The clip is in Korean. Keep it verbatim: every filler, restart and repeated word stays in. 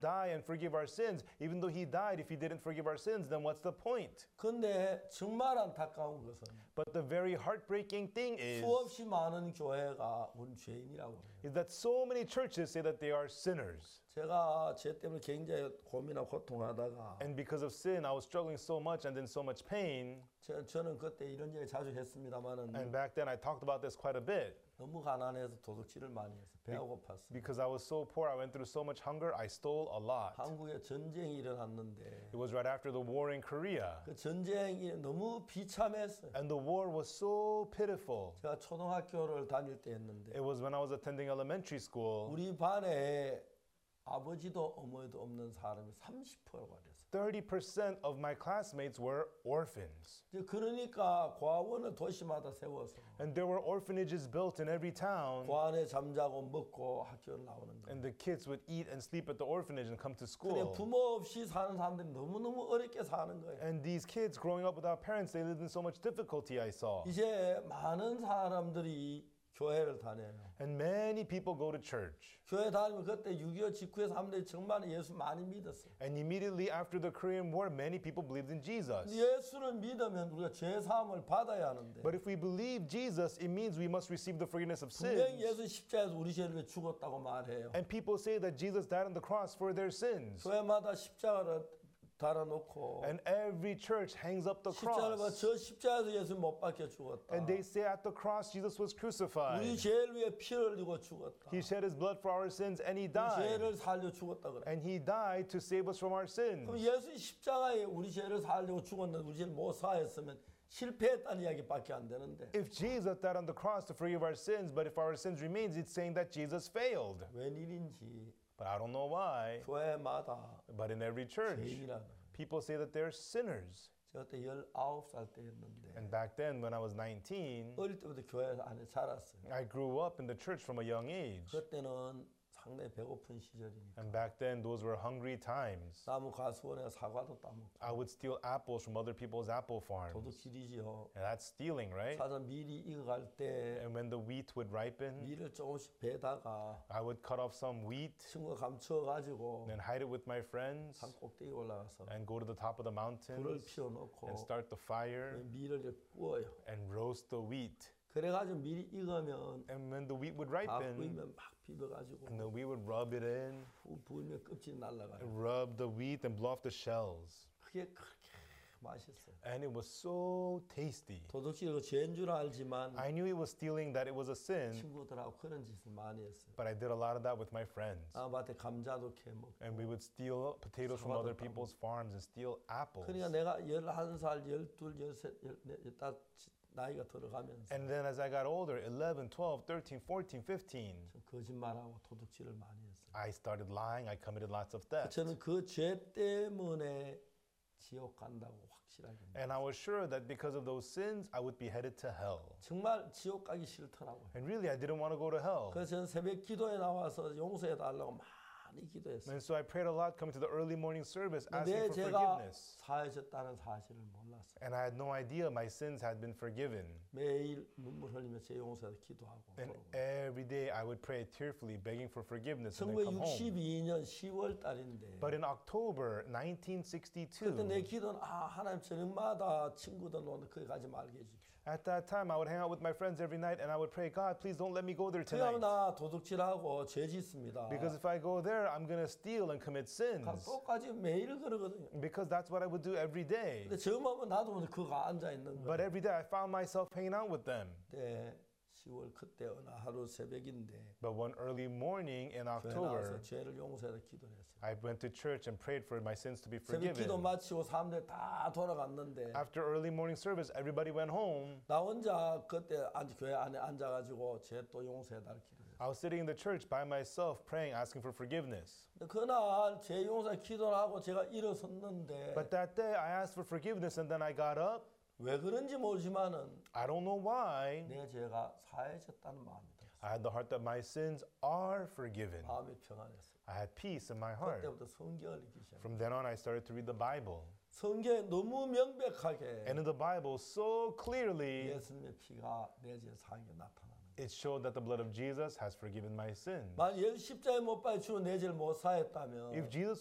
die and forgive our sins. Even though he died, if he didn't forgive our sins, then what's the point? 근데 정말 안타까운 것은 But the very heartbreaking thing is, 수없이 많은 교회가 우리 죄인이라고 해요. is that so many churches say that they are sinners. 제가 죄 때문에 굉장히 고민하고 고통하다가 And because of sin, I was struggling so much and in so much pain. 저, 저는 그때 이런 얘기 자주 했습니다마는 And back then, I talked about this quite a bit. 너무 가난해서 도둑질을 많이 했어요. 배가 고팠어요. Because I was so poor, I went through so much hunger, I stole a lot. 한국에 전쟁이 일어났는데 It was right after the war in Korea. 그 전쟁이 너무 비참했어요. And the war was so pitiful. 제가 초등학교를 다닐 때 했는데 It was when I was attending elementary school. 우리 반에 아버지도 어머니도 없는 사람이 삼십 퍼센트가 됐어요. thirty percent of my classmates were orphans. 이제 그러니까 과원을 도시마다 세워서 And there were orphanages built in every town. 그 안에 잠자고 먹고 학교를 나오는 거예요. And the kids would eat and sleep at the orphanage and come to 근데 school. 부모 없이 사는 사람들이 너무너무 어렵게 사는 거예요. And these kids growing up without parents, they lived in so much difficulty, I saw. 이제 많은 사람들이 교회를 다녀요. And many people go to church. 교회 다니면 그때 육이오 직후에 사람들이 정말 예수 많이 믿었어요. And immediately after the Korean War, many people believed in Jesus. 예수를 믿으면 우리가 죄 사함을 받아야 하는데 But if we believe Jesus, it means we must receive the forgiveness of 분명히 sins. 예수 십자가에서 우리 죄를 위해 죽었다고 말해요. And people say that Jesus died on the cross for their sins. 교회마다 십자가를 달아놓고 And every church hangs up the 십자가를 봐, cross. 저 십자가에서 예수 못 박혀 죽었다. And they say at the cross, Jesus was 우리 crucified. 죄를 위해 피 흘리고 죽었다. He shed his blood for our sins and he 우리 died. 죄를 살려 죽었다 그래. And he died to save us from our 그럼 sins. 예수 십자가에 우리 죄를 살려고 죽었는데 우리 죄를 못 사했으면 실패했다는 이야기밖에 안 되는데 If Jesus died on the cross to forgive our sins, but if our sins remains, it's saying that Jesus failed. 웬일인지 But I don't know why. 교회마다 But in every church, 죄인이라는 people say that they're sinners. 제가 그때 열아홉 살 때였는데 And back then, when I was nineteen, 어릴 때부터 교회 안에 자랐어요. I grew up in the church from a young age. 그때는 상당히 배고픈 시절이니까 And back then, those were hungry times. 나무 가수원에 사과도 따먹고 I would steal apples from other people's apple farms. 도둑질이지요. And that's stealing, right? 사자 미리 익어갈 때 And when the wheat would ripen, 밀을 조금씩 베다가 I would cut off some wheat 친구가 감춰가지고 and hide it with my friends 산 꼭대기 올라가서 and go to the top of the 불을 mountains 피워놓고 and start the fire 밀을 이렇게 구워요. and roast the wheat. 그래가지고 밀이 익으면 And when the wheat would 다 ripen, 구우면 막 비벼가지고 and then we would rub it in, 부, 부으면 껍질이 날아가요. and rub the wheat and blow off the shells. 그게 그렇게 맛있어요. And it was so tasty. 도둑질이고 죄인 줄 알지만 I knew it was stealing, that it was a sin, 친구들하고 그런 짓을 많이 했어요. but I did a lot of that with my friends. 아마한테 감자도 캐먹고 And we would steal potatoes from other people's farms and steal apples. 그러니까 내가 열한 살, 열둘, 열셋, 열넷, 열다섯 나이가 들어가면서 And then as I got older, eleven, twelve, thirteen, fourteen, fifteen, 좀 거짓말하고 도둑질을 많이 했어요. I started lying. I committed lots of theft. 저는 그 죄 때문에 지옥 간다고 확실하게 믿어요. And I was sure that because of those sins, I would be headed to hell. 정말 지옥 가기 싫더라고요. And really, I didn't want to go to hell. 그래서 저는 새벽 기도에 나와서 용서해 달라고 많이 기도했어요. And so I prayed a lot coming to the early morning service, 근데 asking for 제가 forgiveness. 사해졌다는 사실을 몰랐어요. And I had no idea my sins had been forgiven. 매일 눈물 흘리며 제 용서에 기도하고 And 그러고. every day I would pray tearfully, begging for forgiveness and then come home. 천구백육십이 년 시월 달인데 But in October nineteen 그때 sixty-two, 내 기도는 아 하나님 저녁마다 친구들 오는데 거기 가지 말게 해주십시오. at that time I would hang out with my friends every night and I would pray, God, please don't let me go there 그러면 tonight. 나 도둑질하고 죄 짓습니다. Because if I go there, I'm going to steal and commit sins. 똑같이 매일 그러거든요. Because that's what I would do every day. 근데 저만 보면 나도 오늘 그거 앉아 있는 But 거예요. every day I found myself hanging out with them. 그때 시월 그때 어느 하루 새벽인데 But one early morning in 교회 나와서 October, 죄를 용서해서 기도를 했어요. I went to church and prayed for my sins to be 새벽 기도 forgiven. 마치고 사람들이 다 돌아갔는데 After early morning service, everybody went home. 나 혼자 그때 앉, 교회 안에 앉아가지고 죄 또 용서해달라 기도했어요. I was sitting in the church by myself praying, asking for forgiveness. 근데 그날 죄 용서 기도를 하고 제가 일어섰는데 But that day I asked for forgiveness and then I got up. 왜 그런지 모르지만은 I don't know why. 내 죄가 사해졌다는 마음이 들었어요. I had the heart that my sins are forgiven. 마음이 평안했어요. I had peace in my heart. 그때부터 성경을 읽기 시작했어요. From then on, I started to read the Bible. 성경에 너무 명백하게 And in the Bible, so clearly, 예수님의 피가 내 죄 사하게 나타나는 거예요. it showed that the blood of Jesus has forgiven my sins. 만약 예수 십자가에 못 박혀 죽은 내 죄를 못 사했다면 If Jesus